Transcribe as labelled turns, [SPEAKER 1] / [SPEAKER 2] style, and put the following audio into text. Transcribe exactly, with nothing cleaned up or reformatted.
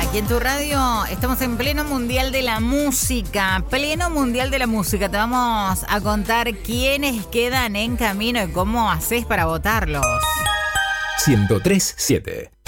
[SPEAKER 1] Aquí en tu radio estamos en pleno mundial de la música, pleno mundial de la música. Te vamos a contar quiénes quedan en camino y cómo haces para votarlos.
[SPEAKER 2] ciento tres punto siete